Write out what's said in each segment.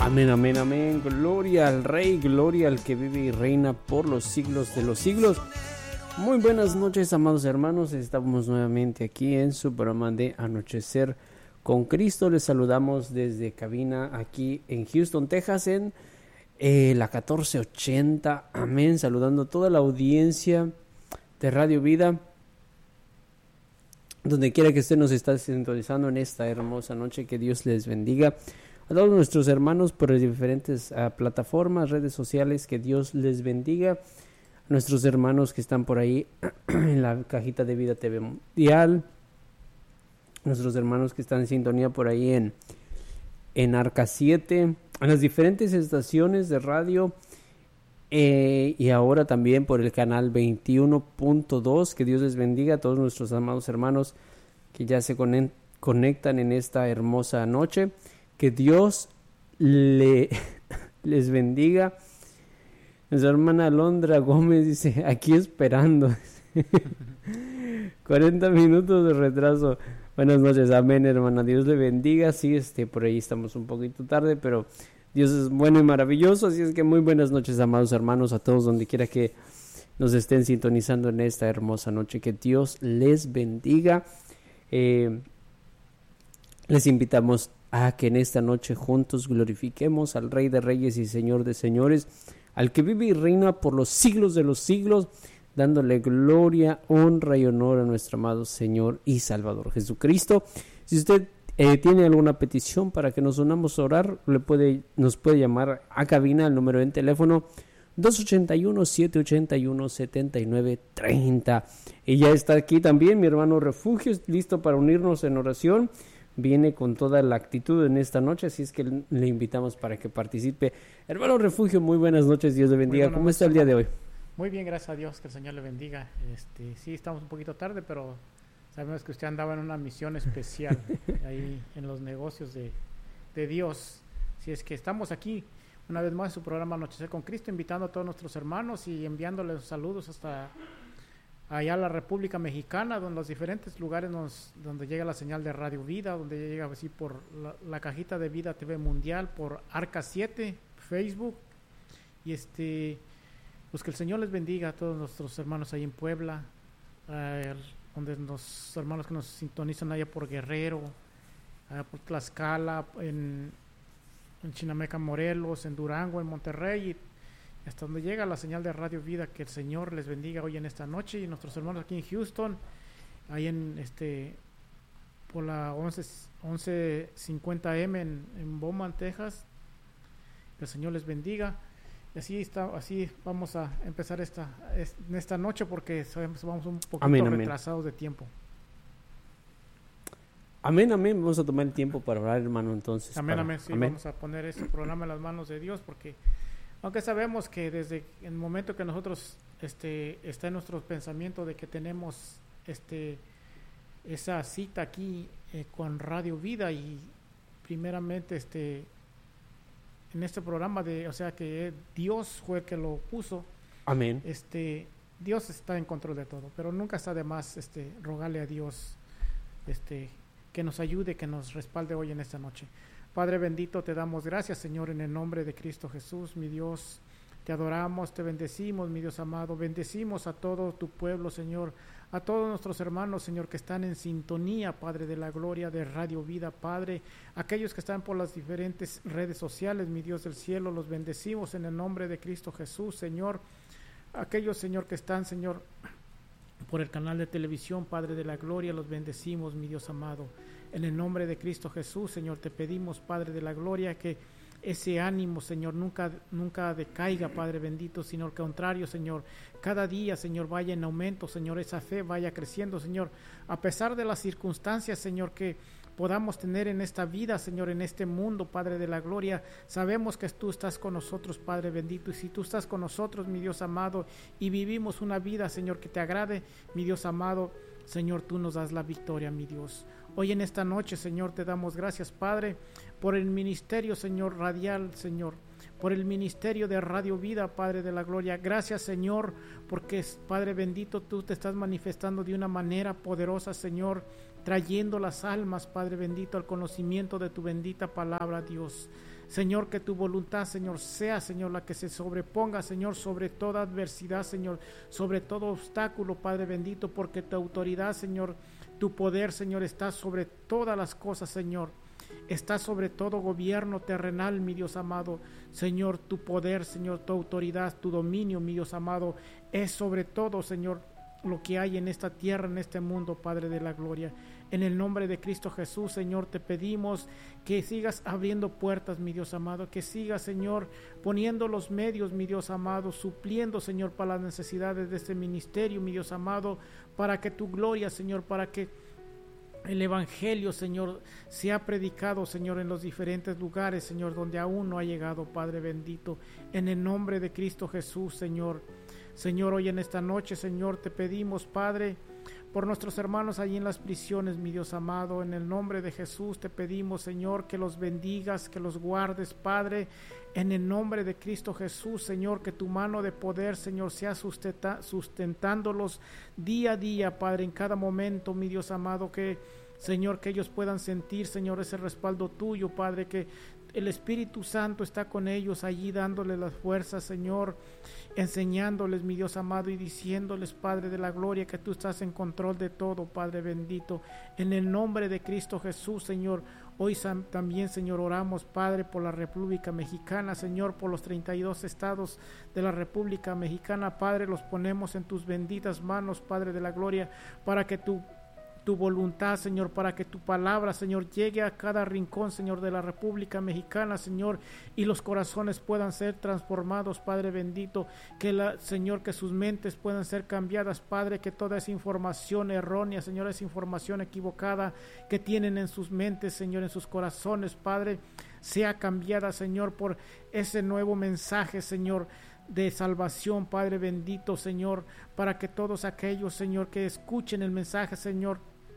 Amén, amén, amén. Gloria al Rey, gloria al que vive y reina por los siglos de los siglos. Muy buenas noches, amados hermanos. Estamos nuevamente aquí en su programa de Anochecer con Cristo. Les saludamos desde cabina aquí en Houston, Texas, en la 1480. Amén. Saludando a toda la audiencia de Radio Vida, donde quiera que usted nos está sintonizando en esta hermosa noche. Que Dios les bendiga. A todos nuestros hermanos por las diferentes plataformas, redes sociales, que Dios les bendiga. A nuestros hermanos que están por ahí en la cajita de Vida TV Mundial. Nuestros hermanos que están en sintonía por ahí en Arca 7. En las diferentes estaciones de radio. Y ahora también por el canal 21.2. Que Dios les bendiga a todos nuestros amados hermanos que ya se conectan en esta hermosa noche. Que Dios les bendiga. Nuestra hermana Alondra Gómez dice, aquí esperando. 40 minutos de retraso. Buenas noches, amén, hermana. Dios le bendiga. Sí, por ahí estamos un poquito tarde, pero Dios es bueno y maravilloso. Así es que muy buenas noches, amados hermanos, a todos donde quiera que nos estén sintonizando en esta hermosa noche. Que Dios les bendiga. Les invitamos a que en esta noche juntos glorifiquemos al Rey de Reyes y Señor de Señores, al que vive y reina por los siglos de los siglos, dándole gloria, honra y honor a nuestro amado Señor y Salvador Jesucristo. Si usted tiene alguna petición para que nos unamos a orar, nos puede llamar a cabina al número en teléfono 281-781-7930. Y ya está aquí también mi hermano Refugio, listo para unirnos en oración. Viene con toda la actitud en esta noche, así es que le invitamos para que participe. Hermano Refugio, muy buenas noches, Dios le bendiga. ¿Cómo está el día de hoy? Muy bien, gracias a Dios, que el Señor le bendiga. Sí, estamos un poquito tarde, pero sabemos que usted andaba en una misión especial ahí en los negocios de Dios. Si es que estamos aquí una vez más en su programa Anochecer con Cristo, invitando a todos nuestros hermanos y enviándoles saludos hasta allá a la República Mexicana, donde los diferentes lugares donde llega la señal de Radio Vida, donde llega así por la cajita de Vida TV Mundial, por Arca 7, Facebook, y pues que el Señor les bendiga a todos nuestros hermanos ahí en Puebla, donde los hermanos que nos sintonizan allá por Guerrero, por Tlaxcala, en Chinameca, Morelos, en Durango, en Monterrey, y hasta donde llega la señal de Radio Vida. Que el Señor les bendiga hoy en esta noche, y nuestros hermanos aquí en Houston, ahí en por la 1150M en Beaumont, Texas. Que el Señor les bendiga. Y así vamos a empezar en esta noche, porque sabemos vamos un poquito retrasados de tiempo. Amén, amén. Vamos a tomar el tiempo para orar, hermano, entonces. Amén. Sí, amén. Vamos a poner este programa en las manos de Dios, porque aunque sabemos que desde el momento que nosotros está en nuestro pensamiento de que tenemos esa cita aquí con Radio Vida, y primeramente en este programa o sea que Dios fue el que lo puso. Amén. Dios está en control de todo, pero nunca está de más rogarle a Dios que nos ayude, que nos respalde hoy en esta noche. Padre bendito, te damos gracias, Señor, en el nombre de Cristo Jesús, mi Dios. Te adoramos, te bendecimos, mi Dios amado. Bendecimos a todo tu pueblo, Señor, a todos nuestros hermanos, Señor, que están en sintonía, Padre de la gloria, de Radio Vida, Padre. Aquellos que están por las diferentes redes sociales, mi Dios del cielo, los bendecimos en el nombre de Cristo Jesús, Señor. Aquellos, Señor, que están, Señor, por el canal de televisión, Padre de la gloria, los bendecimos, mi Dios amado. En el nombre de Cristo Jesús, Señor, te pedimos, Padre de la gloria, que ese ánimo, Señor, nunca decaiga, Padre bendito, sino al contrario, Señor, cada día, Señor, vaya en aumento, Señor, esa fe vaya creciendo, Señor, a pesar de las circunstancias, Señor, que podamos tener en esta vida, Señor, en este mundo, Padre de la gloria. Sabemos que tú estás con nosotros, Padre bendito, y si tú estás con nosotros, mi Dios amado, y vivimos una vida, Señor, que te agrade, mi Dios amado, Señor, tú nos das la victoria, mi Dios. Hoy en esta noche, Señor, te damos gracias, Padre, por el ministerio, Señor, radial, Señor, por el ministerio de Radio Vida, Padre de la gloria. Gracias, Señor, porque, Padre bendito, tú te estás manifestando de una manera poderosa, Señor, trayendo las almas, Padre bendito, al conocimiento de tu bendita palabra, Dios. Señor, que tu voluntad, Señor, sea, Señor, la que se sobreponga, Señor, sobre toda adversidad, Señor, sobre todo obstáculo, Padre bendito, porque tu autoridad, Señor, tu poder, Señor, está sobre todas las cosas, Señor. Está sobre todo gobierno terrenal, mi Dios amado. Señor, tu poder, Señor, tu autoridad, tu dominio, mi Dios amado, es sobre todo, Señor, lo que hay en esta tierra, en este mundo, Padre de la gloria. En el nombre de Cristo Jesús, Señor, te pedimos que sigas abriendo puertas, mi Dios amado, que sigas, Señor, poniendo los medios, mi Dios amado, supliendo, Señor, para las necesidades de este ministerio, mi Dios amado, para que tu gloria, Señor, para que el Evangelio, Señor, sea predicado, Señor, en los diferentes lugares, Señor, donde aún no ha llegado, Padre bendito. En el nombre de Cristo Jesús, Señor. Señor, hoy en esta noche, Señor, te pedimos, Padre, por nuestros hermanos allí en las prisiones, mi Dios amado. En el nombre de Jesús te pedimos, Señor, que los bendigas, que los guardes, Padre. En el nombre de Cristo Jesús, Señor, que tu mano de poder, Señor, sea sustentándolos día a día, Padre, en cada momento, mi Dios amado, que, Señor, que ellos puedan sentir, Señor, ese respaldo tuyo, Padre, que el Espíritu Santo está con ellos allí dándoles las fuerzas, Señor, enseñándoles, mi Dios amado, y diciéndoles, Padre de la gloria, que tú estás en control de todo, Padre bendito. En el nombre de Cristo Jesús, Señor, hoy también, Señor, oramos, Padre, por la República Mexicana, Señor, por los 32 estados de la República Mexicana, Padre, los ponemos en tus benditas manos, Padre de la gloria, para que tu voluntad, Señor, para que tu palabra, Señor, llegue a cada rincón, Señor, de la República Mexicana, Señor, y los corazones puedan ser transformados, Padre bendito, Señor, que sus mentes puedan ser cambiadas, Padre, que toda esa información errónea, Señor, esa información equivocada que tienen en sus mentes, Señor, en sus corazones, Padre, sea cambiada, Señor, por ese nuevo mensaje, Señor, de salvación, Padre bendito, Señor, para que todos aquellos, Señor, que escuchen el mensaje, Señor,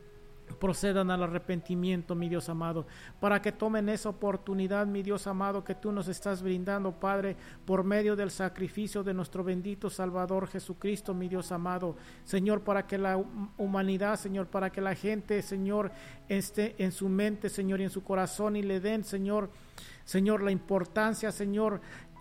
procedan al arrepentimiento, mi Dios amado, para que tomen esa oportunidad, mi Dios amado, que tú nos estás brindando, Padre, por medio del sacrificio de nuestro bendito Salvador Jesucristo, mi Dios amado, Señor, para que la humanidad, Señor, para que la gente, Señor, esté en su mente, Señor, y en su corazón, y le den, Señor, la importancia, Señor,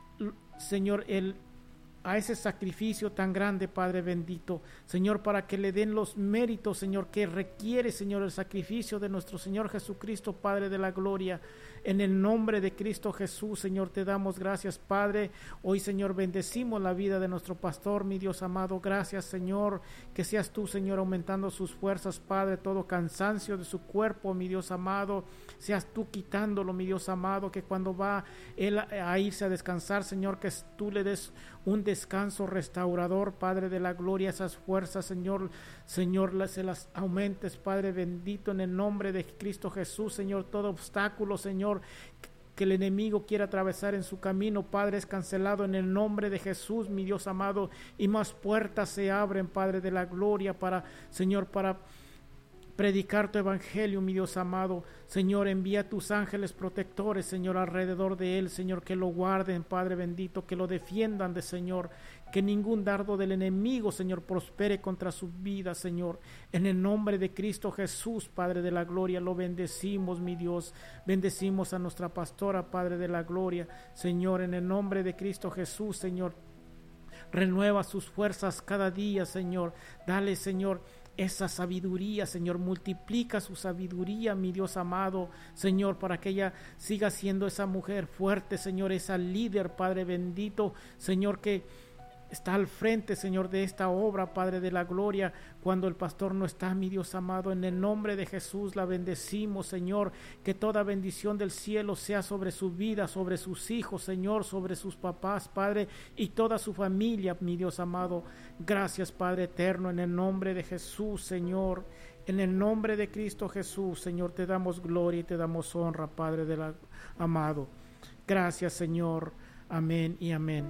a ese sacrificio tan grande, Padre bendito, Señor, para que le den los méritos, Señor, que requiere, Señor, el sacrificio de nuestro Señor Jesucristo, Padre de la gloria. En el nombre de Cristo Jesús, Señor, te damos gracias, Padre. Hoy, Señor, bendecimos la vida de nuestro pastor, mi Dios amado. Gracias, Señor, que seas tú, Señor, aumentando sus fuerzas, Padre, todo cansancio de su cuerpo, mi Dios amado, seas tú quitándolo, mi Dios amado, que cuando va él a irse a descansar, Señor, que tú le des un descanso restaurador, Padre de la gloria, esas fuerzas, Señor, se las aumentes, Padre bendito, en el nombre de Cristo Jesús, Señor, todo obstáculo, Señor, que el enemigo quiera atravesar en su camino, Padre, es cancelado en el nombre de Jesús, mi Dios amado, y más puertas se abren, Padre de la gloria, Señor, para predicar tu evangelio, mi Dios amado. Señor, envía tus ángeles protectores, Señor, alrededor de él, Señor, que lo guarden, Padre bendito, que lo defiendan de, Señor, que ningún dardo del enemigo, Señor, prospere contra su vida, Señor. En el nombre de Cristo Jesús, Padre de la gloria, lo bendecimos, mi Dios. Bendecimos a nuestra pastora, Padre de la gloria, Señor, en el nombre de Cristo Jesús, Señor. Renueva sus fuerzas cada día, Señor. Dale, Señor, esa sabiduría, Señor, multiplica su sabiduría, mi Dios amado, Señor, para que ella siga siendo esa mujer fuerte, Señor, esa líder, Padre bendito, Señor, que está al frente, Señor, de esta obra, Padre de la gloria, cuando el pastor no está, mi Dios amado. En el nombre de Jesús la bendecimos, Señor, que toda bendición del cielo sea sobre su vida, sobre sus hijos, Señor, sobre sus papás, Padre, y toda su familia, mi Dios amado. Gracias, Padre eterno, en el nombre de Jesús, Señor, en el nombre de Cristo Jesús, Señor, te damos gloria y te damos honra, Padre de la amado. Gracias, Señor. Amén y amén.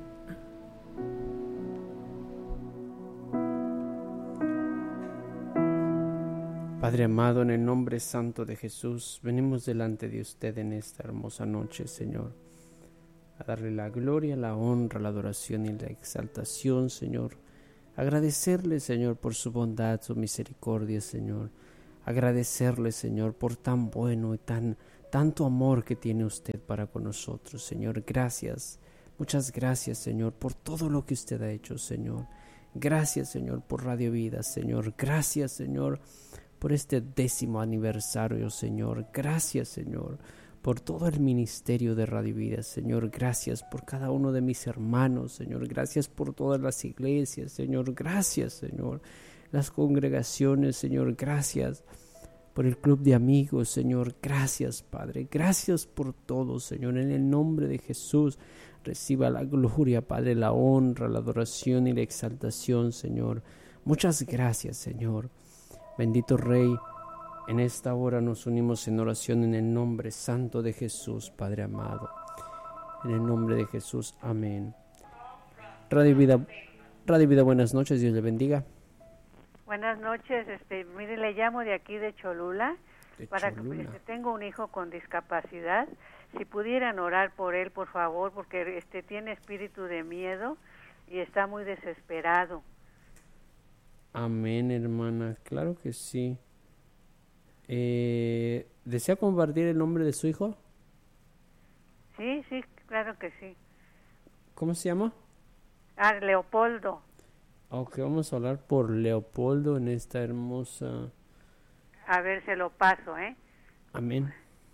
Padre amado, en el nombre santo de Jesús, venimos delante de usted en esta hermosa noche, Señor, a darle la gloria, la honra, la adoración y la exaltación, Señor. Agradecerle, Señor, por su bondad, su misericordia, Señor. agradecerle, Señor, por tan bueno y tanto amor que tiene usted para con nosotros, Señor. Gracias, muchas gracias, Señor, por todo lo que usted ha hecho, Señor. Gracias, Señor, por Radio Vida, Señor. Gracias, Señor, por este 10º aniversario, Señor. Gracias, Señor, por todo el ministerio de Radio Vida, Señor. Gracias por cada uno de mis hermanos, Señor. Gracias por todas las iglesias, Señor. Gracias, Señor. Las congregaciones, Señor. Gracias por el club de amigos, Señor. Gracias, Padre. Gracias por todo, Señor. En el nombre de Jesús, reciba la gloria, Padre, la honra, la adoración y la exaltación, Señor. Muchas gracias, Señor. Bendito Rey, en esta hora nos unimos en oración en el nombre santo de Jesús, Padre amado. En el nombre de Jesús, amén. Radio Vida, buenas noches, Dios le bendiga. Buenas noches, mire, le llamo de aquí de Cholula, que tengo un hijo con discapacidad. Si pudieran orar por él, por favor, porque tiene espíritu de miedo y está muy desesperado. Amén, hermana, claro que sí. ¿Desea compartir el nombre de su hijo? Sí, claro que sí. ¿Cómo se llama? Leopoldo. Ok, vamos a hablar por Leopoldo en esta hermosa... A ver, se lo paso, ¿eh? Amén.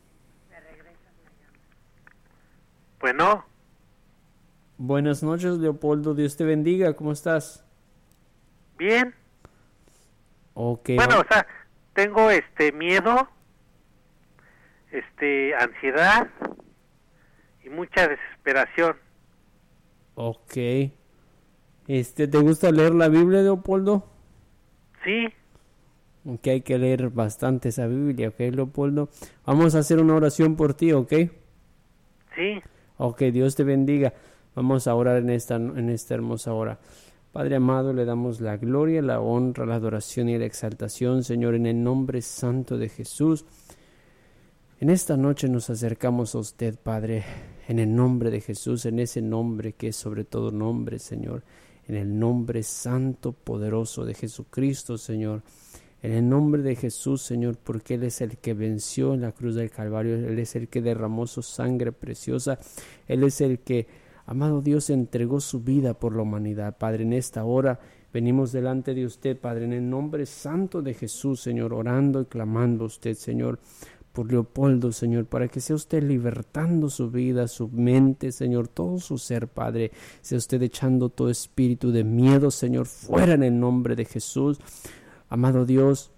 Bueno. Buenas noches, Leopoldo. Dios te bendiga. ¿Cómo estás? Bien. Ok. Bueno, o sea, tengo miedo, ansiedad y mucha desesperación. Ok. ¿Te gusta leer la Biblia, Leopoldo? Sí. Ok, hay que leer bastante esa Biblia, ¿ok, Leopoldo? Vamos a hacer una oración por ti, ¿ok? Sí. Ok, Dios te bendiga. Vamos a orar en esta hermosa hora. Padre amado, le damos la gloria, la honra, la adoración y la exaltación, Señor, en el nombre santo de Jesús. En esta noche nos acercamos a usted, Padre, en el nombre de Jesús, en ese nombre que es sobre todo nombre, Señor, en el nombre santo, poderoso de Jesucristo, Señor, en el nombre de Jesús, Señor, porque Él es el que venció en la cruz del Calvario, Él es el que derramó su sangre preciosa, Él es el que, amado Dios, entregó su vida por la humanidad. Padre, en esta hora venimos delante de usted, Padre, en el nombre santo de Jesús, Señor, orando y clamando a usted, Señor, por Leopoldo, Señor, para que sea usted libertando su vida, su mente, Señor, todo su ser, Padre, sea usted echando todo espíritu de miedo, Señor, fuera en el nombre de Jesús, amado Dios,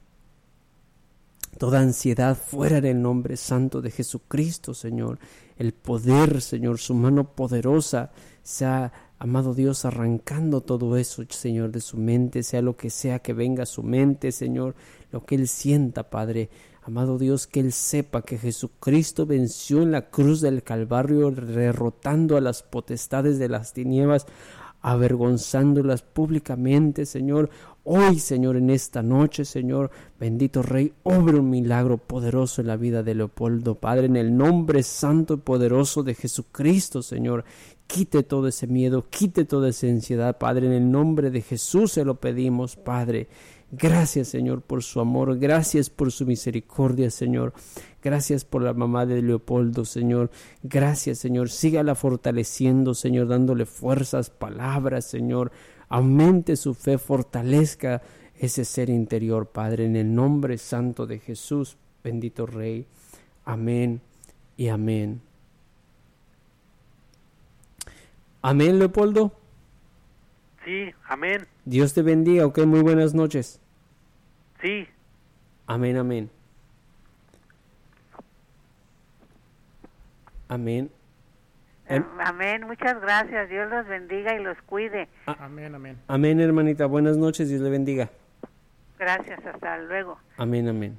toda ansiedad fuera en el nombre santo de Jesucristo, Señor, el poder, Señor, su mano poderosa, sea, amado Dios, arrancando todo eso, Señor, de su mente, sea lo que sea que venga a su mente, Señor, lo que Él sienta, Padre, amado Dios, que Él sepa que Jesucristo venció en la cruz del Calvario, derrotando a las potestades de las tinieblas, avergonzándolas públicamente, Señor. Hoy, Señor, en esta noche, Señor, bendito Rey, obre un milagro poderoso en la vida de Leopoldo, Padre, en el nombre santo y poderoso de Jesucristo, Señor. Quite todo ese miedo, quite toda esa ansiedad, Padre, en el nombre de Jesús se lo pedimos, Padre. Gracias, Señor, por su amor, gracias por su misericordia, Señor. Gracias por la mamá de Leopoldo, Señor. Gracias, Señor. Sígala fortaleciendo, Señor, dándole fuerzas, palabras, Señor. Aumente su fe, fortalezca ese ser interior, Padre, en el nombre santo de Jesús, bendito Rey. Amén y amén. Amén, Leopoldo. Sí, amén. Dios te bendiga, ok, muy buenas noches. Sí. Amén, amén. Amén. Amén, muchas gracias, Dios los bendiga y los cuide. Amén, amén. Amén, hermanita, buenas noches, Dios le bendiga. Gracias, hasta luego. Amén, amén.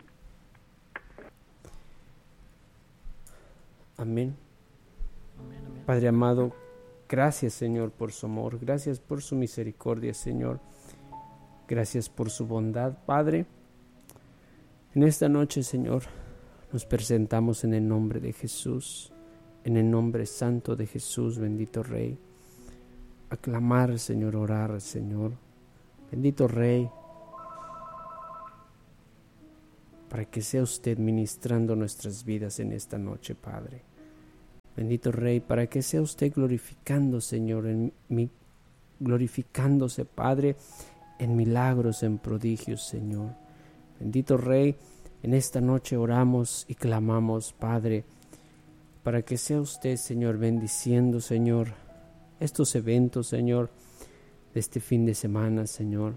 Amén. Amén, amén. Padre amado, gracias, Señor, por su amor, gracias por su misericordia, Señor. Gracias por su bondad, Padre. En esta noche, Señor, nos presentamos en el nombre de Jesús, en el nombre santo de Jesús, bendito Rey. Aclamar, Señor, orar, Señor. Bendito Rey. para que sea usted ministrando nuestras vidas en esta noche, Padre. Bendito Rey, para que sea usted glorificando, Señor, glorificándose, Padre, en milagros, en prodigios, Señor. Bendito Rey, en esta noche oramos y clamamos, Padre, para que sea usted, Señor, bendiciendo, Señor, estos eventos, Señor, de este fin de semana, Señor.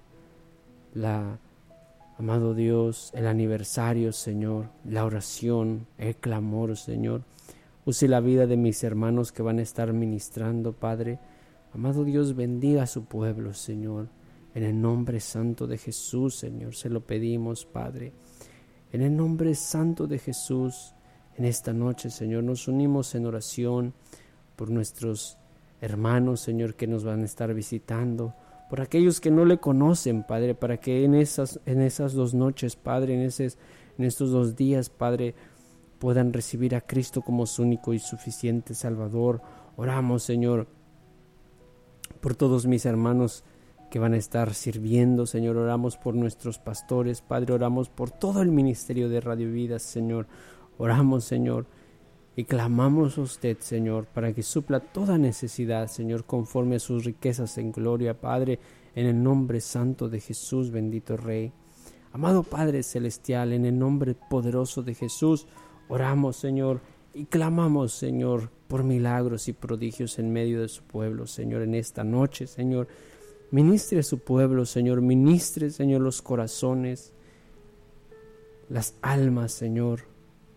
Amado Dios, el aniversario, Señor, la oración, el clamor, Señor. Use la vida de mis hermanos que van a estar ministrando, Padre. Amado Dios, bendiga a su pueblo, Señor. En el nombre santo de Jesús, Señor, se lo pedimos, Padre. En el nombre santo de Jesús, en esta noche, Señor, nos unimos en oración por nuestros hermanos, Señor, que nos van a estar visitando, por aquellos que no le conocen, Padre, para que en esas 2 noches, Padre, en estos 2 días, Padre, puedan recibir a Cristo como su único y suficiente Salvador. Oramos, Señor, por todos mis hermanos que van a estar sirviendo, Señor. Oramos por nuestros pastores, Padre. Oramos por todo el ministerio de Radio Vida, Señor. Oramos, Señor, y clamamos a usted, Señor, para que supla toda necesidad, Señor, conforme a sus riquezas en gloria, Padre, en el nombre santo de Jesús, bendito Rey. Amado Padre Celestial, en el nombre poderoso de Jesús, oramos, Señor, y clamamos, Señor, por milagros y prodigios en medio de su pueblo, Señor, en esta noche, Señor. Ministre a su pueblo, Señor, ministre, Señor, los corazones, las almas, Señor.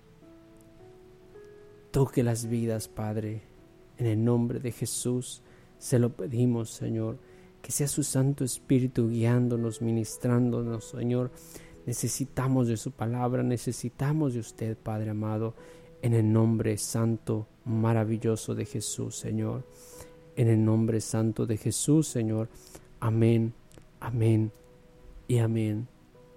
Toque las vidas, Padre, en el nombre de Jesús, se lo pedimos, Señor, que sea su Santo Espíritu guiándonos, ministrándonos, Señor. Necesitamos de su palabra, necesitamos de usted, Padre amado, en el nombre santo, maravilloso de Jesús, Señor. En el nombre santo de Jesús, Señor. Amén, amén y amén.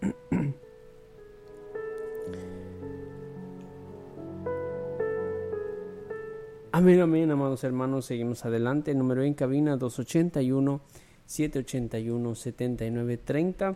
Amén, amén, amados hermanos. Seguimos adelante. El número en cabina 281-781-7930.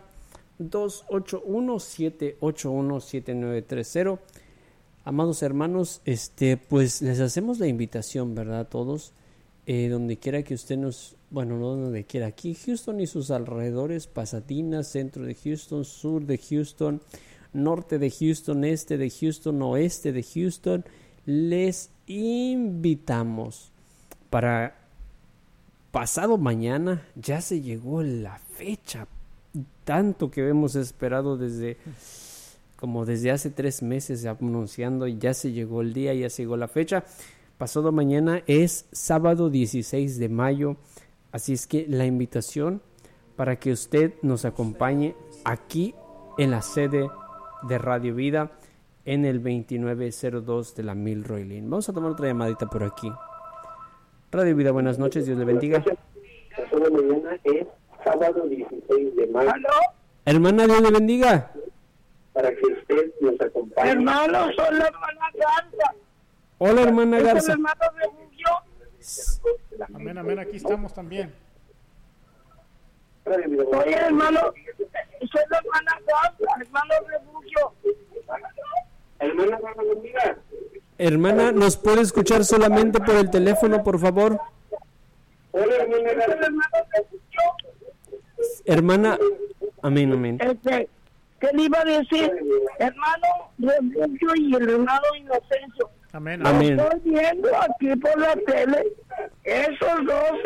281-781-7930. Amados hermanos, pues les hacemos la invitación, ¿verdad? Todos, donde quiera que usted nos, bueno, no donde quiera, aquí Houston y sus alrededores, Pasadena, centro de Houston, sur de Houston, norte de Houston, este de Houston, oeste de Houston, les invitamos para pasado mañana. Ya se llegó la fecha, tanto que hemos esperado desde hace 3 meses anunciando, y ya se llegó el día, ya se llegó la fecha. Pasado mañana es sábado 16 de mayo, así es que la invitación para que usted nos acompañe aquí en la sede de Radio Vida en el 2902 de la Milroy Lane. Vamos a tomar otra llamadita por aquí. Radio Vida, buenas noches, Dios le bendiga. Pasado mañana es sábado 16 de mayo. ¿Aló? Hermana, Dios le bendiga. Para que usted nos acompañe. Hermano, soy la hermana Garza. Hola, hermana ¿Es el Garza. hermano Refugio? Amén, amén, aquí estamos también. Soy el hermano, soy la hermana Garza, hermano Refugio. Hermana, bendiga. Hermana, ¿nos puede escuchar solamente por el teléfono, por favor? Hola, hermana. ¿Es el hermano Refugio? Hermana, amén, amén. ¿Qué le iba a decir? Hermano Refugio y el hermano Inocencio. Amén, Amén. Estoy viendo aquí por la tele esos dos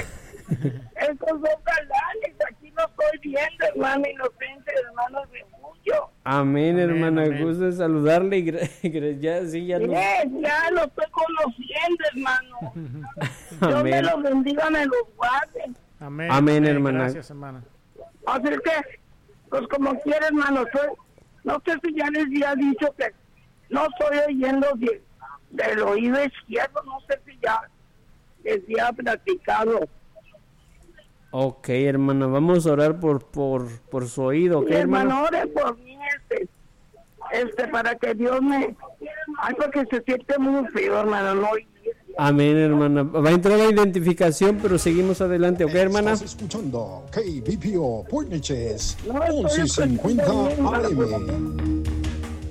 galanes. Aquí lo estoy viendo, hermano Inocencio y hermano Refugio. Amén, Amén, hermana. amén. Gusto de saludarle y ya, sí, ya no. Ya lo estoy conociendo, hermano. Dios me Amén. los bendiga, me los guarde. amén, Amén, hermana. Gracias, hermana. Así que, pues como quiera, hermano, no sé si ya les había dicho que no estoy oyendo del oído izquierdo, no sé si ya les había platicado. Ok, hermana, vamos a orar por su oído, ¿ok, Mi hermana? hermano, ore por mí, para que Dios me... Ay, porque se siente muy feo, hermano, no oír. Amén, hermana. Va a entrar la identificación, pero seguimos adelante, ¿ok, hermana? Estás escuchando KBPO Port Neches, No, estoy 1150 escuchando bien, AM.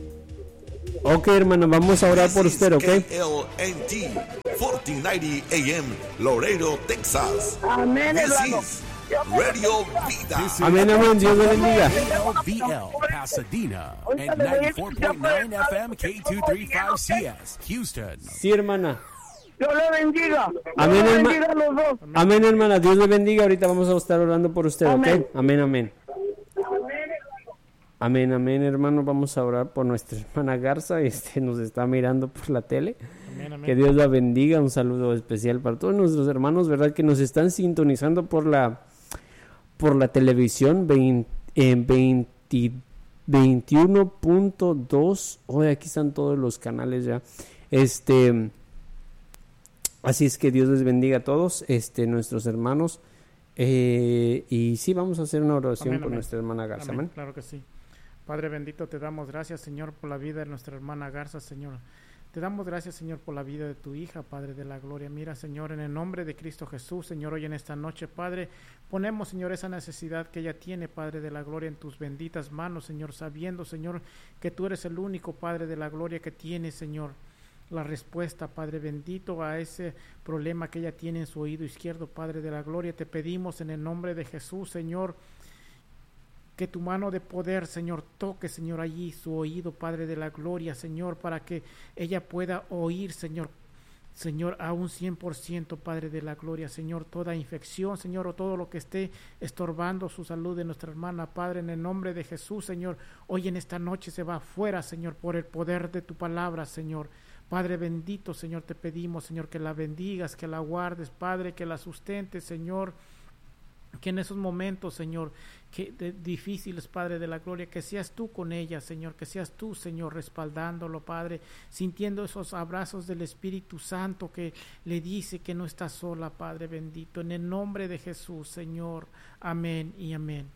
Ok, hermano, vamos a orar por usted, ¿ok? KLNT 1490 AM, Laredo, Texas. Amén, This hermano. is Radio Vida. Amén, amén, Dios le bendiga. KLVL Pasadena and 94.9 FM K235CS Houston. Sí, hermana. Dios le bendiga. Amén, Dios le herma- bendiga a los dos. Amén, hermana, Dios le bendiga. Ahorita vamos a estar orando por usted, Amén. ¿ok? Amén, amén. Amén, amén, hermano. Vamos a orar por nuestra hermana Garza. Nos está mirando por la tele. Amén, amén. Que Dios la bendiga. Un saludo especial para todos nuestros hermanos, ¿verdad? Que nos están sintonizando por la televisión 21.2. Hoy aquí están todos los canales ya. Así es que Dios les bendiga a todos, nuestros hermanos. Y sí, vamos a hacer una oración Amén, por amén. nuestra hermana Garza. Amén, Amén. claro que sí. Padre bendito, te damos gracias, Señor, por la vida de nuestra hermana Garza, Señor. Te damos gracias, Señor, por la vida de tu hija, Padre de la gloria. Mira, Señor, en el nombre de Cristo Jesús, Señor, hoy en esta noche, Padre, ponemos, Señor, esa necesidad que ella tiene, Padre de la gloria, en tus benditas manos, Señor, sabiendo, Señor, que tú eres el único, Padre de la gloria, que tiene, Señor, la respuesta, Padre bendito, a ese problema que ella tiene en su oído izquierdo, Padre de la gloria. Te pedimos en el nombre de Jesús, Señor, que tu mano de poder, Señor, toque, Señor, allí su oído, Padre de la gloria, Señor, para que ella pueda oír, Señor, a un 100%, Padre de la gloria, Señor, toda infección, Señor, o todo lo que esté estorbando su salud de nuestra hermana, Padre, en el nombre de Jesús, Señor, hoy en esta noche se va afuera, Señor, por el poder de tu palabra, Señor. Padre bendito, Señor, te pedimos, Señor, que la bendigas, que la guardes, Padre, que la sustentes, Señor, que en esos momentos, Señor, difíciles, Padre de la gloria, que seas tú con ella, Señor, que seas tú, Señor, respaldándolo, Padre, sintiendo esos abrazos del Espíritu Santo que le dice que no está sola, Padre bendito, en el nombre de Jesús, Señor, amén y amén.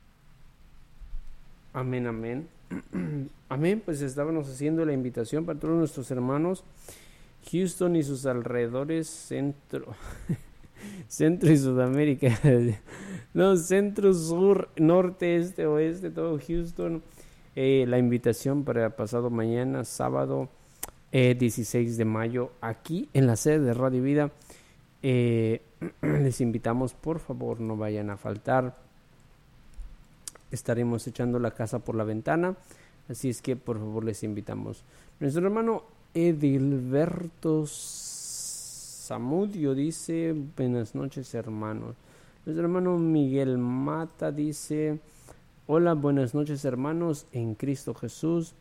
Amén, amén. Amén, pues estábamos haciendo la invitación para todos nuestros hermanos Houston y sus alrededores, centro y Sudamérica, no, centro, sur, norte, este, oeste, todo Houston. La invitación para pasado mañana, sábado 16 de mayo, aquí en la sede de Radio Vida. Les invitamos, por favor, no vayan a faltar. Estaremos echando la casa por la ventana, así es que por favor les invitamos. Nuestro hermano Edilberto Zamudio dice: buenas noches, hermanos. Nuestro hermano Miguel Mata dice: hola, buenas noches, hermanos en Cristo Jesús,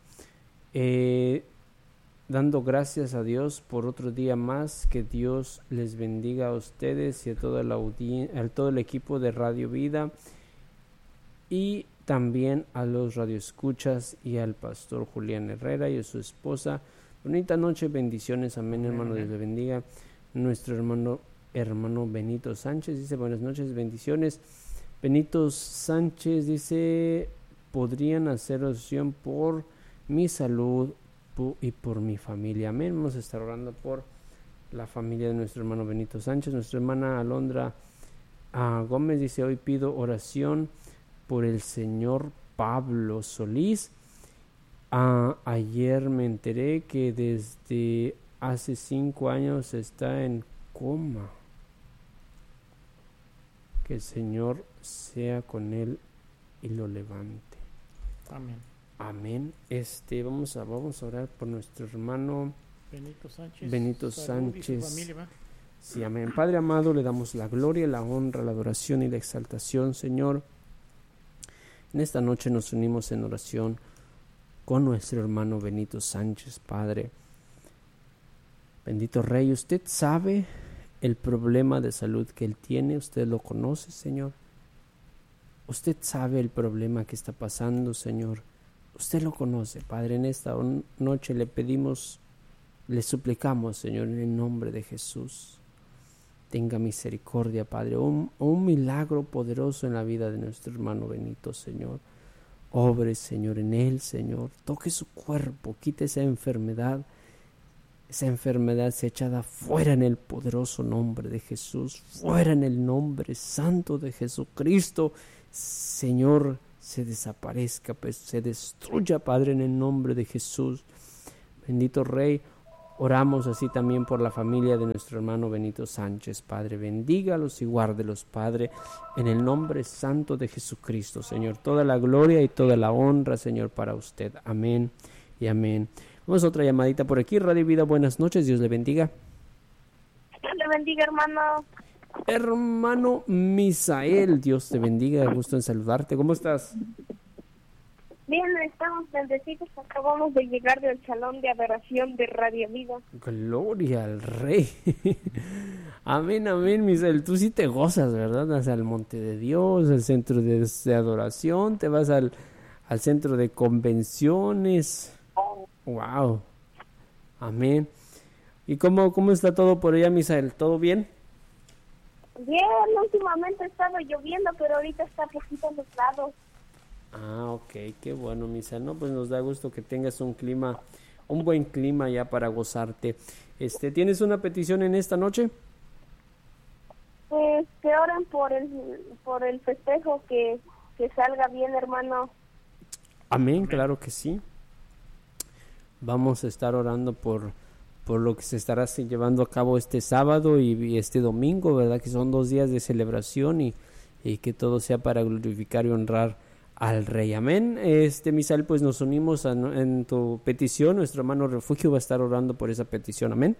dando gracias a Dios por otro día más. Que Dios les bendiga a ustedes y a todo el equipo de Radio Vida, y también a los radioescuchas y al pastor Julián Herrera y a su esposa. Bonita noche, bendiciones, amén, hermano, Dios le bendiga. Nuestro hermano Benito Sánchez dice: buenas noches, bendiciones. Benito Sánchez dice: podrían hacer oración por mi salud y por mi familia. Amén. Vamos a estar orando por la familia de nuestro hermano Benito Sánchez. Nuestra hermana Alondra Gómez dice: hoy pido oración por el señor Pablo Solís. Ayer me enteré que desde hace 5 años está en coma. Que el Señor sea con él y lo levante. Amén. Amén. Vamos a orar por nuestro hermano Salud Benito y su Sánchez. familia, ¿va? Sí, amén. Padre amado, le damos la gloria, la honra, la adoración y la exaltación, Señor. En esta noche nos unimos en oración con nuestro hermano Benito Sánchez, Padre. Bendito Rey, usted sabe el problema de salud que él tiene, usted lo conoce, Señor. Usted sabe el problema que está pasando, Señor. Usted lo conoce, Padre. En esta noche le pedimos, le suplicamos, Señor, en el nombre de Jesús. Tenga misericordia, Padre, un milagro poderoso en la vida de nuestro hermano Benito, Señor. Obre, Señor, en él, Señor. Toque su cuerpo, quite esa enfermedad. Esa enfermedad sea echada fuera en el poderoso nombre de Jesús. Fuera en el nombre santo de Jesucristo. Señor, se desaparezca, pues, se destruya, Padre, en el nombre de Jesús. Bendito Rey, oramos así también por la familia de nuestro hermano Benito Sánchez, Padre. Bendígalos y guárdelos, Padre, en el nombre santo de Jesucristo, Señor. Toda la gloria y toda la honra, Señor, para usted. Amén y amén. Vamos a otra llamadita por aquí. Radio Vida, buenas noches. Dios le bendiga. Dios le bendiga, hermano. Hermano Misael, Dios te bendiga. Gusto en saludarte. ¿Cómo estás? Bien, estamos bendecidos. Acabamos de llegar del salón de adoración de Radio Vida. Gloria al Rey. Amén, amén, Misael. Tú sí te gozas, ¿verdad? Vas al Monte de Dios, al centro de adoración, te vas al centro de convenciones. Wow. Amén. ¿Y cómo está todo por allá, Misael? ¿Todo bien? Bien, últimamente ha estado lloviendo, pero ahorita está poquito nublado. Ah, ok, qué bueno, Misael. No, pues nos da gusto que tengas un buen clima ya para gozarte. ¿Tienes una petición en esta noche? Pues que oren por el festejo, que salga bien, hermano. Amén, claro que sí. Vamos a estar orando por lo que se estará llevando a cabo este sábado y este domingo, ¿verdad? Que son 2 días de celebración y que todo sea para glorificar y honrar al Rey. Amén. Misael, pues nos unimos en tu petición. Nuestro hermano Refugio va a estar orando por esa petición. Amén.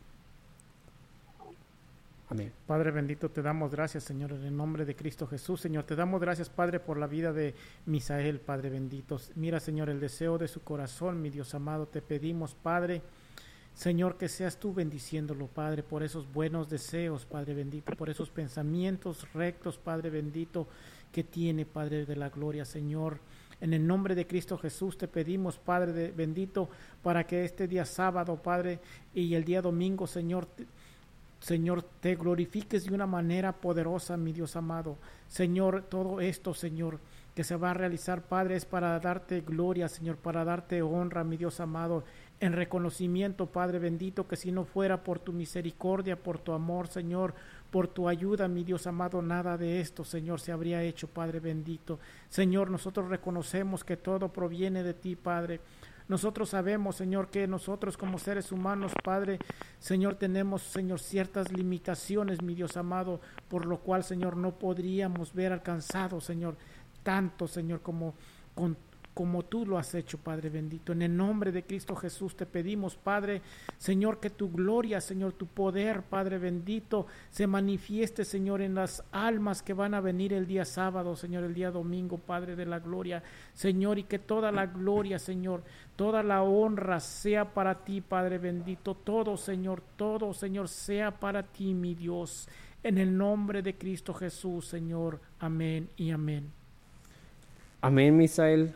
Amén. Padre bendito, te damos gracias, Señor, en el nombre de Cristo Jesús. Señor, te damos gracias, Padre, por la vida de Misael, Padre bendito. Mira, Señor, el deseo de su corazón, mi Dios amado, te pedimos, Padre, Señor, que seas tú bendiciéndolo, Padre, por esos buenos deseos, Padre bendito, por esos pensamientos rectos, Padre bendito, que tiene, Padre de la gloria, Señor. En el nombre de Cristo Jesús te pedimos, Padre bendito, para que este día sábado, Padre, y el día domingo, Señor, te glorifiques de una manera poderosa, mi Dios amado. Señor, todo esto, Señor, que se va a realizar, Padre, es para darte gloria, Señor, para darte honra, mi Dios amado, en reconocimiento, Padre bendito, que si no fuera por tu misericordia, por tu amor, Señor, por tu ayuda, mi Dios amado, nada de esto, Señor, se habría hecho, Padre bendito. Señor, nosotros reconocemos que todo proviene de ti, Padre. Nosotros sabemos, Señor, que nosotros como seres humanos, Padre, Señor, tenemos, Señor, ciertas limitaciones, mi Dios amado, por lo cual, Señor, no podríamos ver alcanzado, Señor, tanto, Señor, como tú lo has hecho, Padre bendito. En el nombre de Cristo Jesús te pedimos, Padre, Señor, que tu gloria, Señor, tu poder, Padre bendito, se manifieste, Señor, en las almas que van a venir el día sábado, Señor, el día domingo, Padre de la gloria, Señor, y que toda la gloria, Señor, toda la honra sea para ti, Padre bendito, todo, Señor, sea para ti, mi Dios, en el nombre de Cristo Jesús, Señor, amén y amén. Amén, Misael.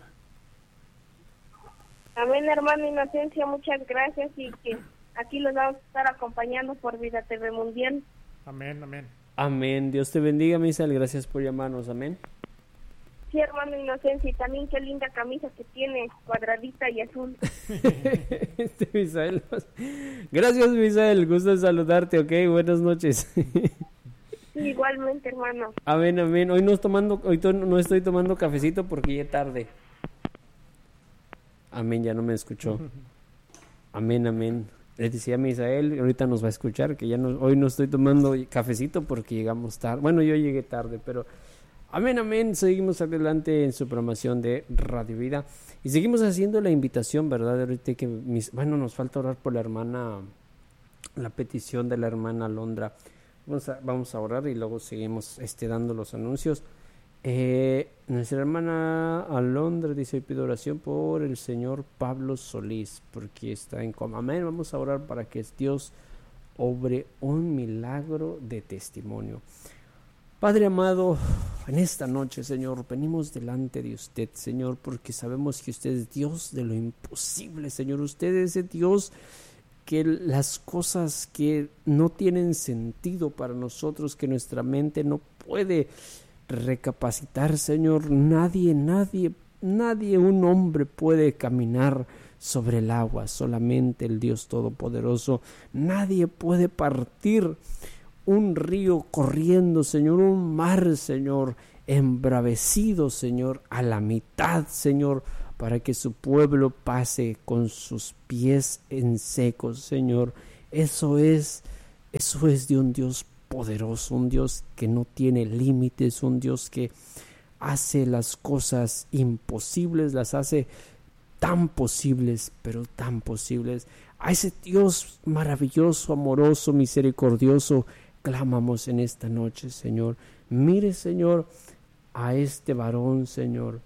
Amén, hermano Inocencia, muchas gracias, y que aquí los vamos a estar acompañando por Vida TV Mundial. Amén, amén. Amén, Dios te bendiga, Misael, gracias por llamarnos, amén. Sí, hermano Inocencia, y también qué linda camisa que tiene, cuadradita y azul. Misael, gracias, Misael, gusto en saludarte, ok, buenas noches. Sí, igualmente, hermano. Amén, amén, hoy no estoy tomando cafecito porque ya es tarde. Amén, ya no me escuchó. Amén, amén. Le decía a Misael, ahorita nos va a escuchar, que hoy no estoy tomando cafecito porque llegamos tarde. Bueno, yo llegué tarde, pero amén, amén. Seguimos adelante en su programación de Radio Vida. Y seguimos haciendo la invitación, ¿verdad? Ahorita que nos falta orar por la hermana, la petición de la hermana Alondra. Vamos a orar y luego seguimos dando los anuncios. Nuestra hermana Alondra dice: hoy pido oración por el señor Pablo Solís porque está en coma. Amén, vamos a orar para que Dios obre un milagro de testimonio. Padre amado, en esta noche, Señor, venimos delante de usted, Señor, porque sabemos que usted es Dios de lo imposible, Señor. Usted es el Dios que las cosas que no tienen sentido para nosotros, que nuestra mente no puede recapacitar, Señor, nadie, un hombre puede caminar sobre el agua, solamente el Dios Todopoderoso. Nadie puede partir un río corriendo, Señor, un mar, Señor, embravecido, Señor, a la mitad, Señor, para que su pueblo pase con sus pies en seco, Señor. Eso es de un Dios poderoso, un Dios que no tiene límites, un Dios que hace las cosas imposibles, las hace tan posibles, pero tan posibles. A ese Dios maravilloso, amoroso, misericordioso, clamamos en esta noche, Señor. Mire, Señor, a este varón, Señor,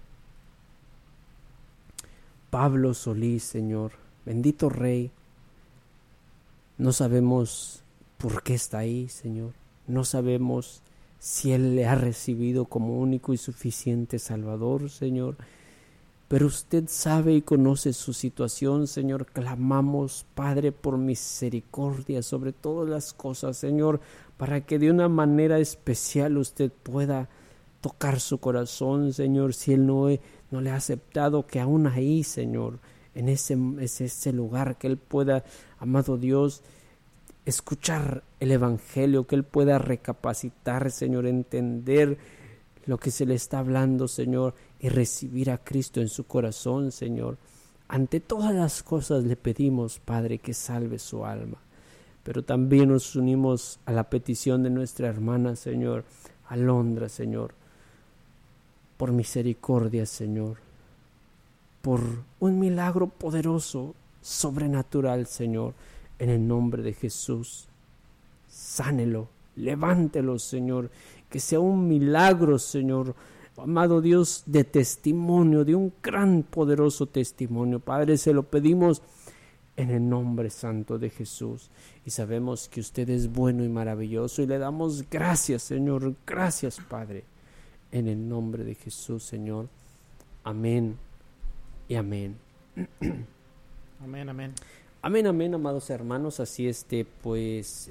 Pablo Solís, Señor, bendito Rey. No sabemos por qué está ahí, Señor. No sabemos si Él le ha recibido como único y suficiente Salvador, Señor. Pero usted sabe y conoce su situación, Señor. Clamamos, Padre, por misericordia sobre todas las cosas, Señor, para que de una manera especial usted pueda tocar su corazón, Señor. Si Él no le ha aceptado, que aún ahí, Señor, en ese lugar, que Él pueda, amado Dios, escuchar el Evangelio, que Él pueda recapacitar, Señor, entender lo que se le está hablando, Señor, y recibir a Cristo en su corazón, Señor. Ante todas las cosas le pedimos, Padre, que salve su alma. Pero también nos unimos a la petición de nuestra hermana, Señor, Alondra, Señor, por misericordia, Señor, por un milagro poderoso, sobrenatural, Señor, en el nombre de Jesús. Sánelo, levántelo, Señor, que sea un milagro, Señor, amado Dios, de testimonio, de un gran, poderoso testimonio. Padre, se lo pedimos en el nombre santo de Jesús. Y sabemos que usted es bueno y maravilloso, y le damos gracias, Señor. Gracias, Padre, en el nombre de Jesús, Señor. Amén y amén. Amén, amén. Amén, amén, amados hermanos. Así pues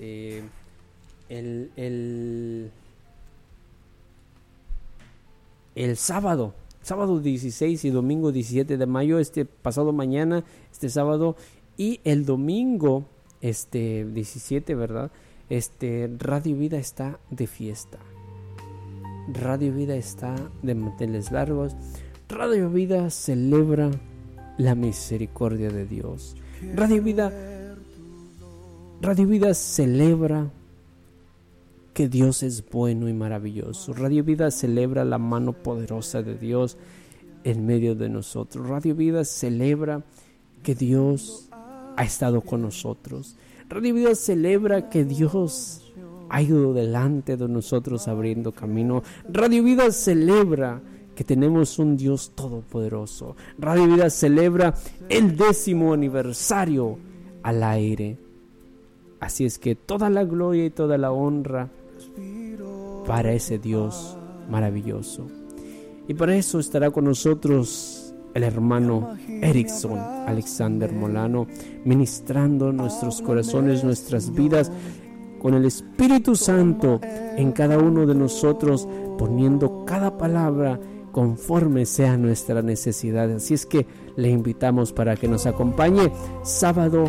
el sábado 16 y domingo 17 de mayo, pasado mañana, sábado, y el domingo 17, ¿verdad? Radio Vida está de fiesta. Radio Vida está de manteles largos. Radio Vida celebra la misericordia de Dios. Radio Vida celebra que Dios es bueno y maravilloso. Radio Vida celebra la mano poderosa de Dios en medio de nosotros. Radio Vida celebra que Dios ha estado con nosotros. Radio Vida celebra que Dios ha ido delante de nosotros abriendo camino. Radio Vida celebra que tenemos un Dios todopoderoso. Radio Vida celebra el 10º aniversario al aire. Así es que toda la gloria y toda la honra para ese Dios maravilloso. Y para eso estará con nosotros el hermano Erickson Alexander Molano, ministrando nuestros corazones, nuestras vidas, con el Espíritu Santo en cada uno de nosotros, poniendo cada palabra conforme sea nuestra necesidad. Así es que le invitamos para que nos acompañe sábado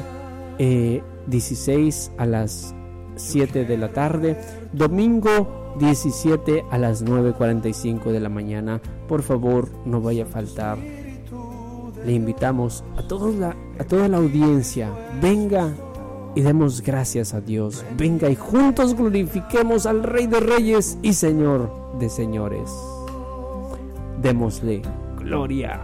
16 a las 7 de la tarde, domingo 17 a las 9:45 de la mañana. Por favor, no vaya a faltar. Le invitamos a toda la audiencia. Venga y demos gracias a Dios. Venga y juntos glorifiquemos al Rey de Reyes y Señor de Señores. Démosle gloria.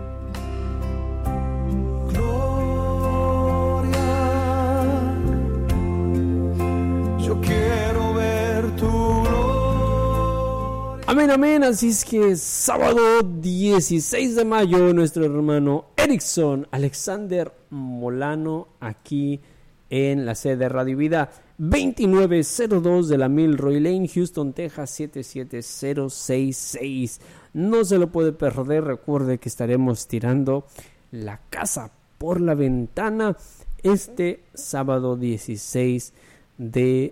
Yo quiero ver tu gloria. Amén, amén. Así es que sábado 16 de mayo, nuestro hermano Erickson Alexander Molano, aquí en la sede de Radio Vida, 2902 de la Milroy Lane, Houston, Texas, 77066. No se lo puede perder. Recuerde que estaremos tirando la casa por la ventana sábado 16 de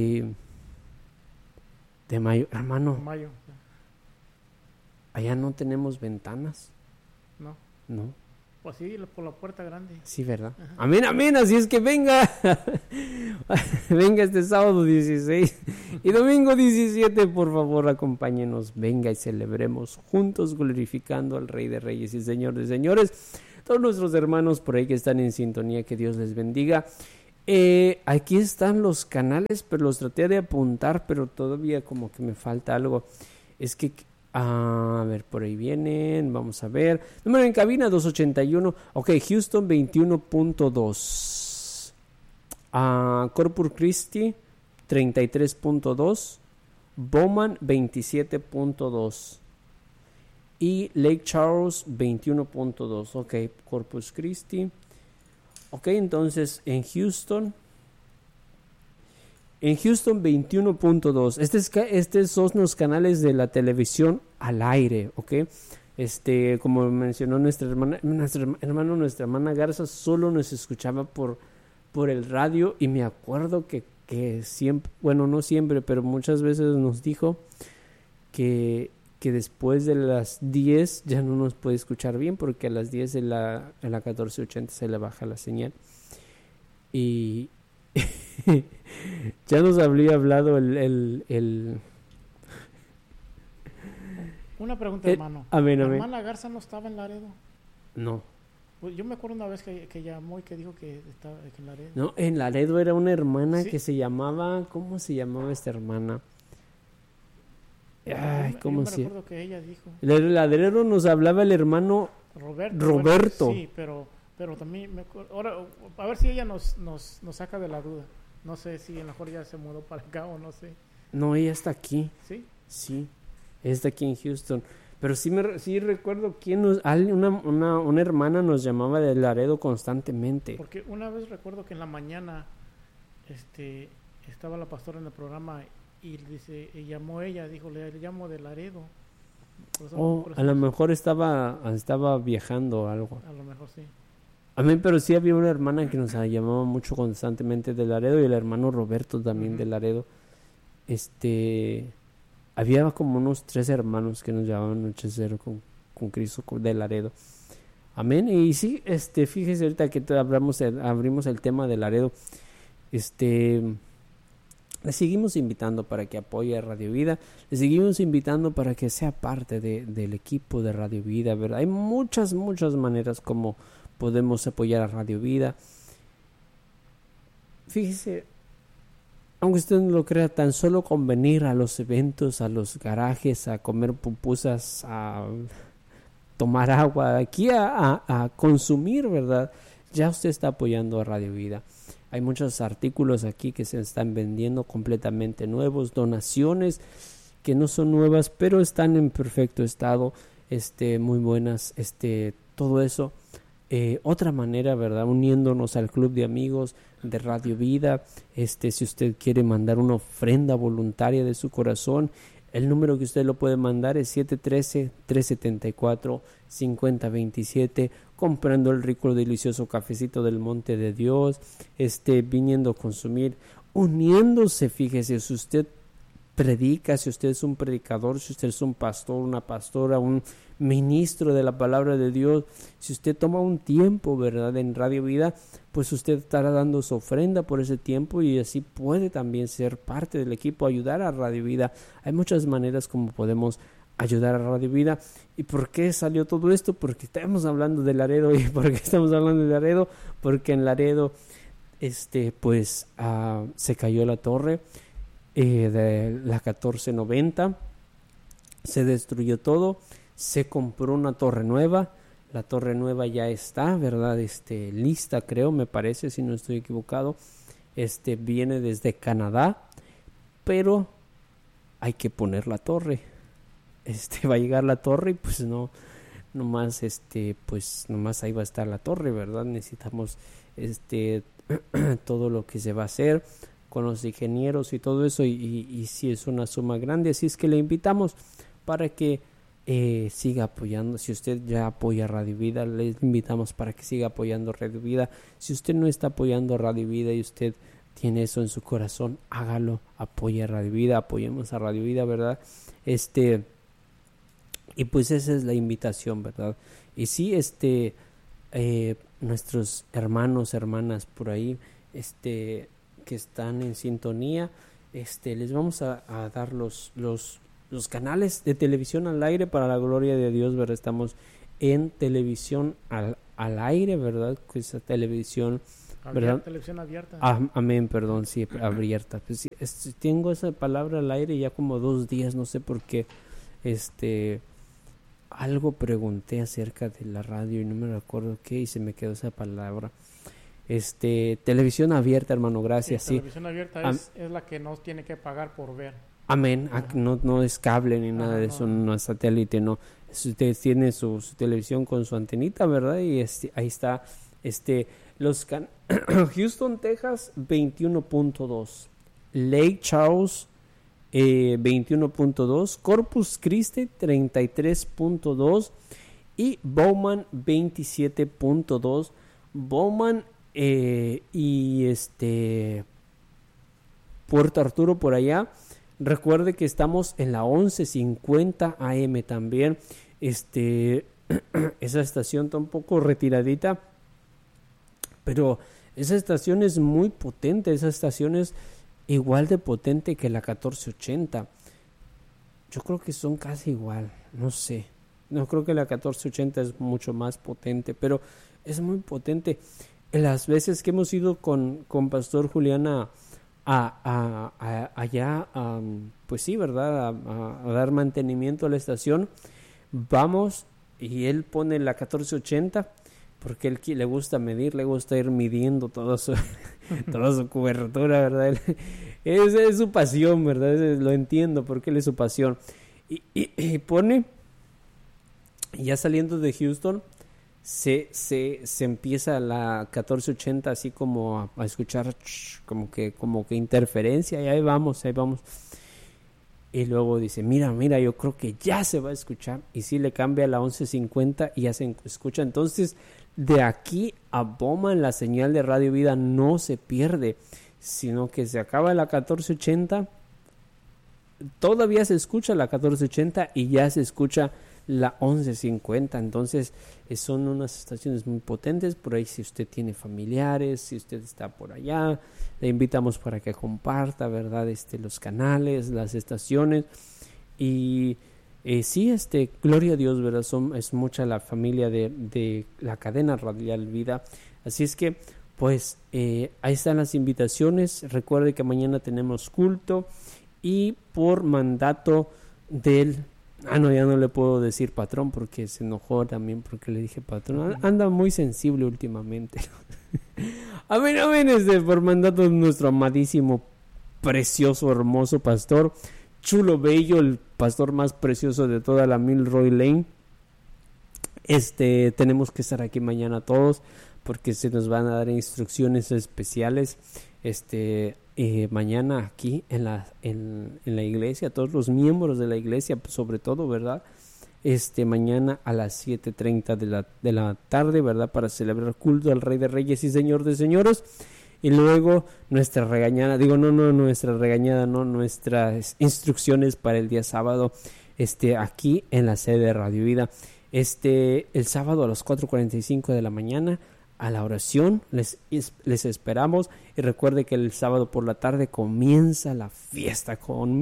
mayo. Hermano, Mayo. allá no tenemos ventanas. No. No. Pues sí, por la puerta grande. Sí, ¿verdad? Ajá. Amén, amén, así es que venga. Venga este sábado 16 y domingo 17, por favor, acompáñenos. Venga y celebremos juntos, glorificando al Rey de Reyes y Señor de Señores. Todos nuestros hermanos por ahí que están en sintonía, que Dios les bendiga. Aquí están los canales, pero los traté de apuntar, pero todavía como que me falta algo. Es que... a ver, por ahí vienen, vamos a ver. Número en cabina 281. Ok, Houston 21.2. Corpus Christi 33.2. Bowman 27.2. Y Lake Charles 21.2. Ok, Corpus Christi. Ok, entonces en Houston 21.2. Estos son los canales de la televisión al aire, ¿ok? Como mencionó nuestra hermana Garza, solo nos escuchaba por el radio, y me acuerdo que siempre, bueno, no siempre, pero muchas veces nos dijo que después de las 10 ya no nos puede escuchar bien, porque a las 10 en la 1480 se le baja la señal. Y ya nos habría hablado el... Una pregunta, hermano. Amén, ¿La amén. hermana Garza no estaba en Laredo? No. Pues yo me acuerdo una vez que llamó y que dijo que estaba en Laredo. No, en Laredo era una hermana ¿Sí? que se llamaba... ¿Cómo se llamaba esta hermana? Ay, ¿cómo yo me se...? recuerdo que ella dijo. El Laredo nos hablaba el hermano Roberto. Sí, pero también me acuerdo. Ahora, a ver si ella nos saca de la duda. No sé si a lo mejor ya se mudó para acá o no sé. No, ella está aquí. ¿Sí? Sí, está aquí en Houston. Pero sí recuerdo quién una hermana nos llamaba de Laredo constantemente. Porque una vez recuerdo que en la mañana estaba la pastora en el programa y dice, y llamó ella, dijo, le llamo de Laredo. A lo mejor estaba viajando o algo. A lo mejor sí. A mí, pero sí había una hermana que nos llamaba mucho constantemente de Laredo, y el hermano Roberto también de Laredo. Había como unos 3 hermanos que nos llamaban Nochecero con Cristo de Laredo. Amén. Y sí, fíjese ahorita que abrimos el tema de Laredo. Le seguimos invitando para que apoye a Radio Vida. Le seguimos invitando para que sea parte del equipo de Radio Vida, ¿verdad? Hay muchas maneras como podemos apoyar a Radio Vida. Fíjese, aunque usted no lo crea, tan solo con venir a los eventos, a los garajes, a comer pupusas, a tomar agua, aquí a consumir, ¿verdad? Ya usted está apoyando a Radio Vida. Hay muchos artículos aquí que se están vendiendo completamente nuevos, donaciones que no son nuevas, pero están en perfecto estado, muy buenas, todo eso. Otra manera, ¿verdad? Uniéndonos al club de amigos de Radio Vida. Si usted quiere mandar una ofrenda voluntaria de su corazón, el número que usted lo puede mandar es 713-374-5027, comprando el rico y delicioso cafecito del Monte de Dios, viniendo a consumir, uniéndose. Fíjese, si usted predica, si usted es un predicador, si usted es un pastor, una pastora, un ministro de la palabra de Dios, si usted toma un tiempo, ¿verdad?, en Radio Vida, pues usted estará dando su ofrenda por ese tiempo, y así puede también ser parte del equipo, ayudar a Radio Vida. Hay muchas maneras como podemos ayudar a Radio Vida. ¿Y por qué salió todo esto? Porque estamos hablando de Laredo. ¿Y por qué estamos hablando de Laredo? Porque en Laredo se cayó la torre de la 1490, se destruyó todo, se compró una torre nueva. La torre nueva ya está, ¿verdad? Lista, creo, me parece, si no estoy equivocado. Viene desde Canadá, pero hay que poner la torre. Va a llegar la torre y pues nomás ahí va a estar la torre, ¿verdad? Necesitamos todo lo que se va a hacer con los ingenieros y todo eso, y sí es una suma grande, así es que le invitamos para que siga apoyando. Si usted ya apoya Radio Vida, le invitamos para que siga apoyando Radio Vida. Si usted no está apoyando Radio Vida y usted tiene eso en su corazón, hágalo, apoye a Radio Vida, apoyemos a Radio Vida, ¿verdad? Y pues esa es la invitación, ¿verdad? Y sí, nuestros hermanos, hermanas por ahí, que están en sintonía, les vamos a dar los canales de televisión al aire para la gloria de Dios, ¿verdad? Estamos en televisión al aire, ¿verdad? Esa televisión, ¿verdad? Televisión abierta. Amén, perdón, sí, abierta. Pues, sí, tengo esa palabra al aire ya como 2 días, no sé por qué. Algo pregunté acerca de la radio y no me recuerdo qué y se me quedó esa palabra. Televisión abierta, hermano, gracias. Sí, televisión abierta es la que no tiene que pagar por ver. Amén. No es cable ni nada de eso, no es satélite, no. Usted tiene su televisión con su antenita, ¿verdad? Y ahí está, Houston, Texas, 21.2, Lake Charles, 21.2, Corpus Christi, 33.2 y Bowman, 27.2. Bowman y Puerto Arturo por allá. Recuerde que estamos en la 1150 AM también. Esa estación está un poco retiradita, pero esa estación es muy potente. Esa estación es igual de potente que la 1480. Yo creo que son casi igual, no sé. No creo que la 1480 es mucho más potente, pero es muy potente. En las veces que hemos ido con Pastor Julián allá, pues sí, ¿verdad? A dar mantenimiento a la estación, vamos y él pone la 1480 porque él le gusta medir, le gusta ir midiendo toda su cobertura, ¿verdad? Esa es su pasión, ¿verdad? Lo entiendo porque él es su pasión. Y pone, ya saliendo de Houston, se empieza la 1480 así como a escuchar como que interferencia, y ahí vamos. Y luego dice, mira, yo creo que ya se va a escuchar. Y sí, le cambia a la 1150 y ya se escucha. Entonces, de aquí a Bowman, la señal de Radio Vida no se pierde, sino que se acaba la 1480, todavía se escucha la 1480 y ya se escucha la 1150. Entonces son unas estaciones muy potentes. Por ahí, si usted tiene familiares, si usted está por allá, le invitamos para que comparta, ¿verdad? Los canales, las estaciones. Y sí, gloria a Dios, ¿verdad? Es mucha la familia de la cadena radial Vida. Así es que, pues, ahí están las invitaciones. Recuerde que mañana tenemos culto y por mandato del... ya no le puedo decir patrón porque se enojó también porque le dije patrón. Anda muy sensible últimamente. Amén, por mandato de nuestro amadísimo, precioso, hermoso pastor, chulo, bello, el pastor más precioso de toda la Milroy Lane. Tenemos que estar aquí mañana todos porque se nos van a dar instrucciones especiales. Mañana aquí en la iglesia, todos los miembros de la iglesia, sobre todo, ¿verdad? Mañana a las 7:30 de las tarde, para celebrar culto al Rey de Reyes y Señor de Señores. Y luego nuestras instrucciones para el día sábado, aquí en la sede de Radio Vida. El sábado a las 4:45 de la mañana, a la oración, les esperamos. Y recuerde que el sábado por la tarde comienza la fiesta.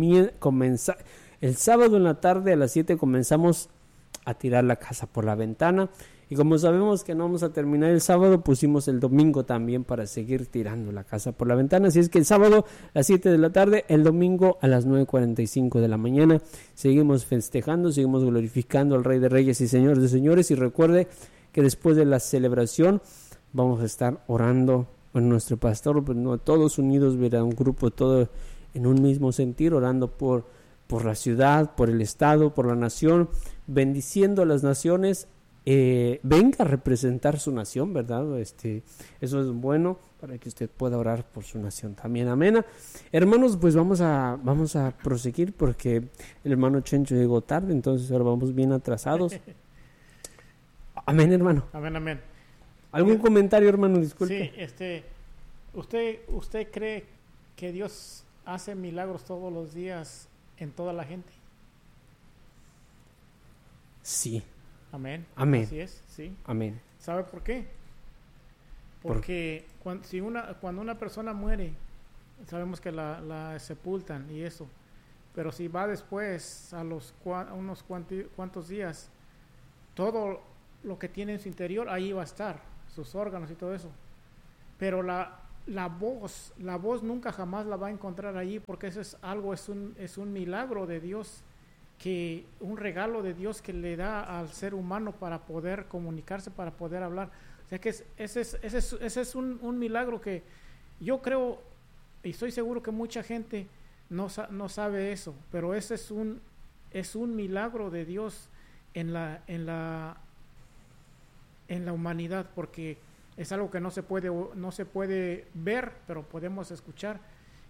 El sábado en la tarde a las 7 comenzamos a tirar la casa por la ventana. Y como sabemos que no vamos a terminar el sábado, pusimos el domingo también para seguir tirando la casa por la ventana. Así es que el sábado a las 7 de la tarde, el domingo a las 9:45 de la mañana, seguimos festejando, seguimos glorificando al Rey de Reyes y Señor de Señores. Y recuerde que después de la celebración vamos a estar orando con nuestro pastor, pues no, todos unidos, verá, un grupo todo en un mismo sentir, orando por la ciudad, por el estado, por la nación, bendiciendo a las naciones. Venga a representar su nación, ¿verdad? Eso es bueno para que usted pueda orar por su nación también. Amén. Hermanos, pues vamos a proseguir porque el hermano Chencho llegó tarde, entonces ahora vamos bien atrasados. Amén, hermano. Amén. ¿Algún comentario, hermano? Disculpe. Sí, ¿usted cree que Dios hace milagros todos los días en toda la gente? Sí. Amén. Amén. Así es, sí. Amén. ¿Sabe por qué? Porque cuando una persona muere, sabemos que la sepultan y eso, pero si va después a unos cuantos días, todo lo que tiene en su interior ahí va a estar, sus órganos y todo eso, pero la voz nunca jamás la va a encontrar allí, porque eso es un milagro de Dios, un regalo de Dios que le da al ser humano para poder comunicarse, para poder hablar. O sea que ese es un milagro que yo creo y estoy seguro que mucha gente no sabe eso, pero ese es un milagro de Dios en la humanidad, porque es algo que no se puede ver, pero podemos escuchar,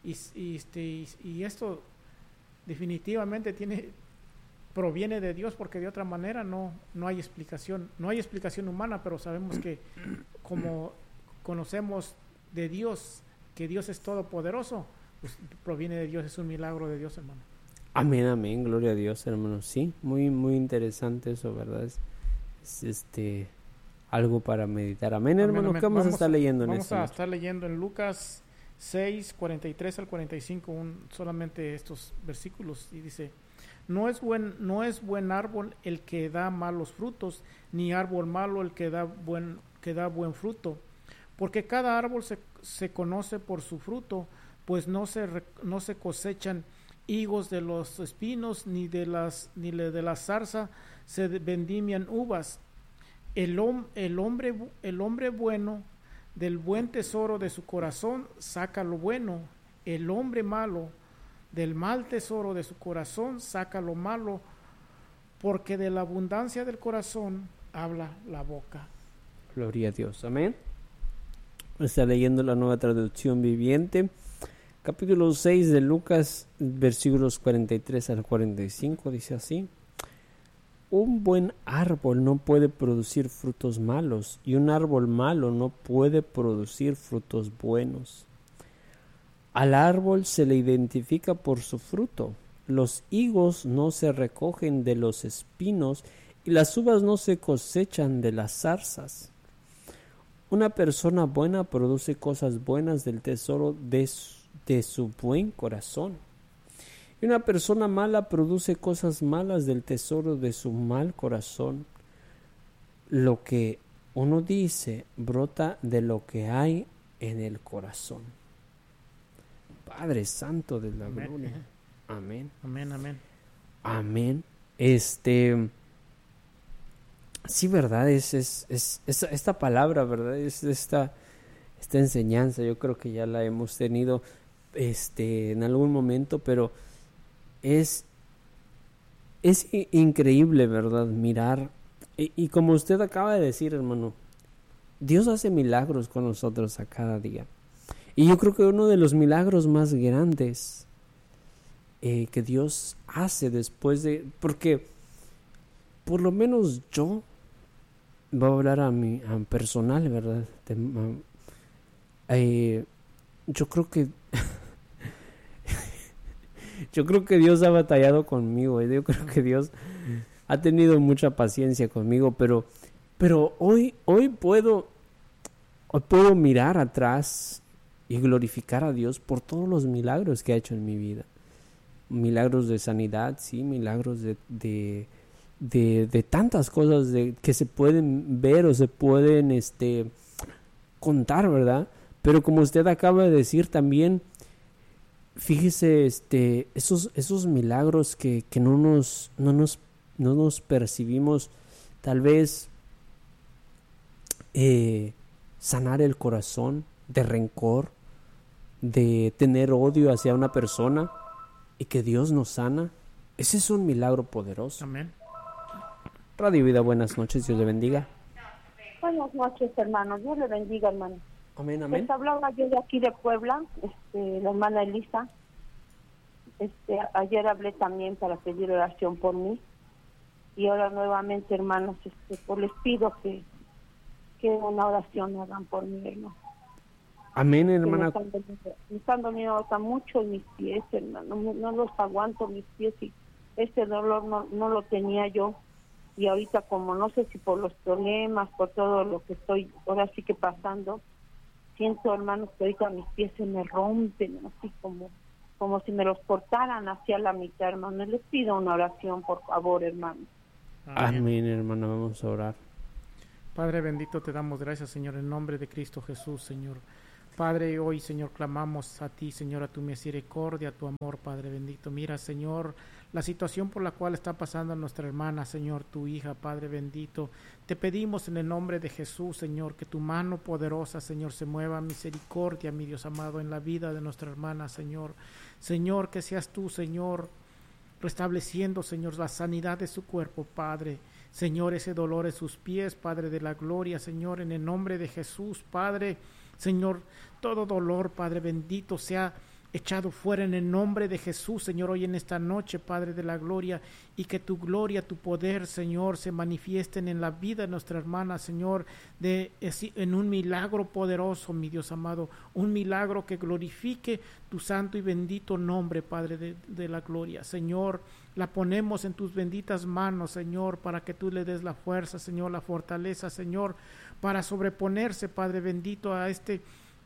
y esto definitivamente proviene de Dios, porque de otra manera no hay explicación humana, pero sabemos que como conocemos de Dios, que Dios es todopoderoso, pues proviene de Dios, es un milagro de Dios, hermano. Amén, amén, gloria a Dios, hermano. Sí, muy muy interesante eso, ¿verdad? Es algo para meditar. Amén, hermano. ¿Qué vamos a estar leyendo en esta noche? Vamos a estar leyendo en Lucas 6, 43 al 45, solamente estos versículos, y dice: No es buen árbol el que da malos frutos, ni árbol malo el que da buen fruto, porque cada árbol se conoce por su fruto, pues no se cosechan higos de los espinos, ni de la zarza se vendimian uvas. El hombre bueno del buen tesoro de su corazón saca lo bueno, el hombre malo del mal tesoro de su corazón saca lo malo, porque de la abundancia del corazón habla la boca. Gloria a Dios, amén. Está leyendo la Nueva Traducción Viviente, capítulo 6 de Lucas, versículos 43 al 45, dice así: Un buen árbol no puede producir frutos malos, y un árbol malo no puede producir frutos buenos. Al árbol se le identifica por su fruto. Los higos no se recogen de los espinos, y las uvas no se cosechan de las zarzas. Una persona buena produce cosas buenas del tesoro de su buen corazón, y una persona mala produce cosas malas del tesoro de su mal corazón. Lo que uno dice brota de lo que hay en el corazón. Padre Santo de la gloria. Amén. Amén, amén. Amén. Sí, verdad, es esta palabra, verdad, es esta enseñanza. Yo creo que ya la hemos tenido en algún momento, pero es increíble, verdad, mirar, y como usted acaba de decir, hermano, Dios hace milagros con nosotros a cada día. Y yo creo que uno de los milagros más grandes que Dios hace después porque por lo menos yo voy a hablar a personal, ¿verdad? Yo creo que Dios ha batallado conmigo, yo creo que Dios ha tenido mucha paciencia conmigo, pero hoy puedo mirar atrás y glorificar a Dios por todos los milagros que ha hecho en mi vida. Milagros de sanidad, sí, milagros de tantas cosas que se pueden ver o se pueden contar, ¿verdad? Pero como usted acaba de decir también, fíjese, esos milagros que no nos percibimos, tal vez sanar el corazón de rencor, de tener odio hacia una persona, y que Dios nos sana. Ese es un milagro poderoso. Amén. Radio Vida, buenas noches, Dios le bendiga. Buenas noches, hermano, Dios le bendiga, hermano. Amén, amén. Les hablaba yo de aquí de Puebla, la hermana Elisa. Ayer hablé también para pedir oración por mí, y ahora nuevamente, hermanos, pues les pido que una oración hagan por mí, hermano. Amén, hermana. Me están doliendo mucho mis pies, hermano, no los aguanto mis pies, y este dolor no lo tenía yo y ahorita como no sé si por los problemas, por todo lo que estoy ahora sí que pasando, siento, hermanos, que ahorita mis pies se me rompen, así como si me los cortaran hacia la mitad, hermano. Les pido una oración, por favor, hermano. Amén, hermana, vamos a orar. Padre bendito, te damos gracias, Señor, en nombre de Cristo Jesús, Señor. Padre, hoy, Señor, clamamos a ti, Señor, a tu misericordia, a tu amor, Padre bendito. Mira, Señor, la situación por la cual está pasando nuestra hermana, Señor, tu hija, Padre bendito. Te pedimos en el nombre de Jesús, Señor, que tu mano poderosa, Señor, se mueva misericordia, mi Dios amado, en la vida de nuestra hermana, Señor. Señor, que seas tú, Señor, restableciendo, Señor, la sanidad de su cuerpo, Padre. Señor, ese dolor en sus pies, Padre de la gloria, Señor, en el nombre de Jesús, Padre. Señor, todo dolor, Padre bendito, sea echado fuera en el nombre de Jesús, Señor, hoy en esta noche, Padre de la gloria, y que tu gloria, tu poder, Señor, se manifiesten en la vida de nuestra hermana, Señor, en un milagro poderoso, mi Dios amado, un milagro que glorifique tu santo y bendito nombre, Padre de la gloria. Señor, la ponemos en tus benditas manos, Señor, para que tú le des la fuerza, Señor, la fortaleza, Señor, para sobreponerse, Padre bendito, a este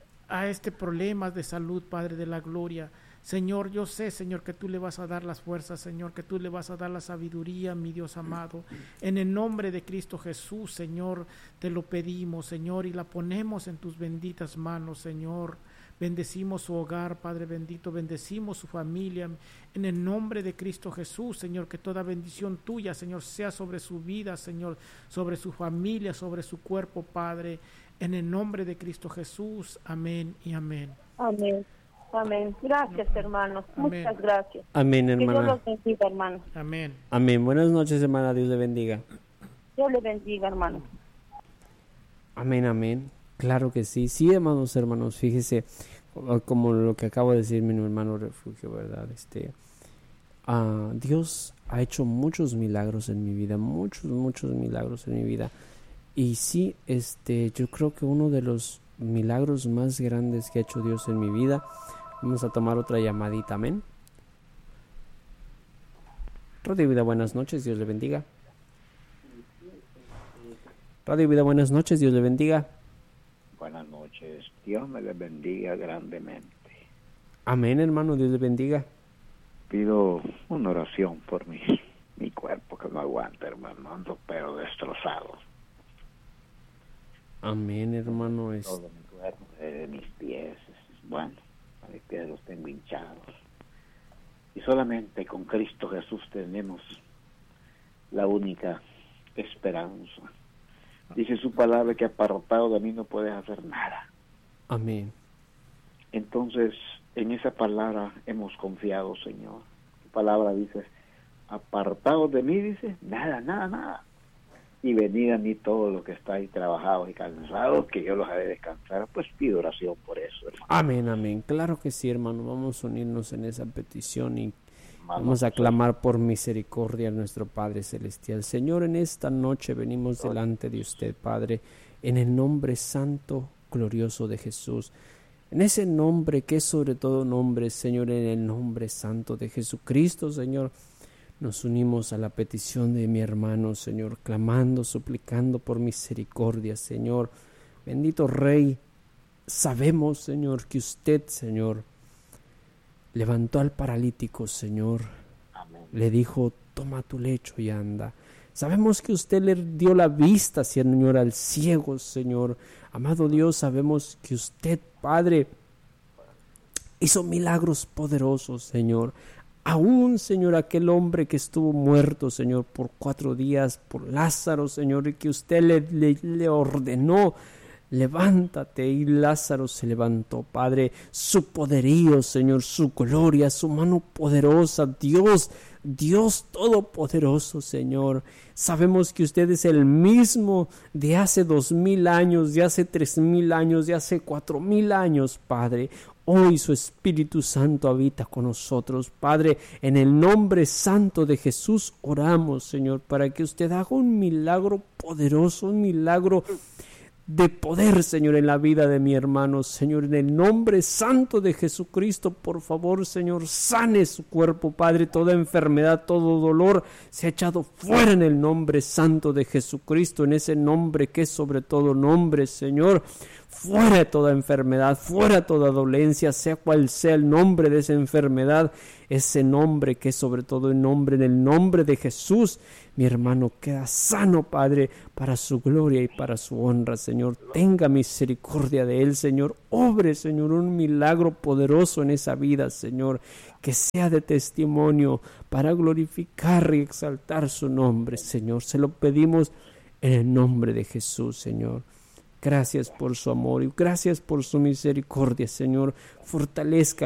problema de salud, Padre de la gloria. Señor, yo sé, Señor, que tú le vas a dar las fuerzas, Señor, que tú le vas a dar la sabiduría, mi Dios amado. En el nombre de Cristo Jesús, Señor, te lo pedimos, Señor, y la ponemos en tus benditas manos, Señor. Bendecimos su hogar, Padre bendito, bendecimos su familia, en el nombre de Cristo Jesús, Señor, que toda bendición tuya, Señor, sea sobre su vida, Señor, sobre su familia, sobre su cuerpo, Padre, en el nombre de Cristo Jesús, amén y amén. Amén, amén. Gracias, hermanos, amén. Muchas gracias. Amén, hermana. Que Dios los bendiga, hermanos. Amén. Amén, buenas noches, hermana, Dios le bendiga. Dios le bendiga, hermano. Amén, amén. Claro que sí, sí, hermanos, fíjese, como lo que acabo de decir mi hermano Refugio, ¿verdad? Dios ha hecho muchos milagros en mi vida, muchos milagros en mi vida. Y sí, yo creo que uno de los milagros más grandes que ha hecho Dios en mi vida, vamos a tomar otra llamadita, amén. Radio Vida, buenas noches, Dios le bendiga. Radio Vida, buenas noches, Dios le bendiga. Buenas noches, Dios me les bendiga grandemente. Amén, hermano, Dios le bendiga. Pido una oración por mi cuerpo que no aguanta, hermano, ando pero destrozado. Amén, hermano. Todo mi cuerpo, mis pies, bueno, mis pies los tengo hinchados. Y solamente con Cristo Jesús tenemos la única esperanza. Dice su palabra que apartado de mí no puedes hacer nada. Amén. Entonces, en esa palabra hemos confiado, Señor. Tu palabra dice, apartado de mí, dice, nada. Y venid a mí todo lo que estáis trabajados y cansados, que yo los haré descansar. Pues pido oración por eso, hermano. Amén, amén. Claro que sí, hermano. Vamos a unirnos en esa petición y vamos a clamar por misericordia a nuestro Padre Celestial. Señor, en esta noche venimos delante de usted, Padre, en el nombre santo, glorioso de Jesús. En ese nombre que es sobre todo nombre, Señor, en el nombre santo de Jesucristo, Señor, nos unimos a la petición de mi hermano, Señor, clamando, suplicando por misericordia, Señor. Bendito Rey, sabemos, Señor, que usted, Señor, levantó al paralítico, Señor. Amén. Le dijo, toma tu lecho y anda. Sabemos que usted le dio la vista, Señor, al ciego, Señor. Amado Dios, sabemos que usted, Padre, hizo milagros poderosos, Señor. Aún, Señor, aquel hombre que estuvo muerto, Señor, por 4 días, por Lázaro, Señor, y que usted le ordenó, levántate, y Lázaro se levantó, Padre. Su poderío, Señor, su gloria, su mano poderosa, Dios todopoderoso, Señor. Sabemos que usted es el mismo de hace 2000 años, de hace 3000 años, de hace 4000 años, Padre. Hoy su Espíritu Santo habita con nosotros, Padre. En el nombre santo de Jesús oramos, Señor, para que usted haga un milagro poderoso, un milagro de poder, Señor, en la vida de mi hermano. Señor, en el nombre santo de Jesucristo, por favor, Señor, sane su cuerpo, Padre. Toda enfermedad, todo dolor se ha echado fuera en el nombre santo de Jesucristo, en ese nombre que es sobre todo nombre, Señor. Fuera toda enfermedad, fuera toda dolencia, sea cual sea el nombre de esa enfermedad, ese nombre que es sobre todo el nombre, en el nombre de Jesús, mi hermano queda sano, Padre, para su gloria y para su honra, Señor. Tenga misericordia de él, Señor. Obre, Señor, un milagro poderoso en esa vida, Señor, que sea de testimonio para glorificar y exaltar su nombre, Señor. Se lo pedimos en el nombre de Jesús, Señor. Gracias por su amor y gracias por su misericordia, Señor. Fortalezca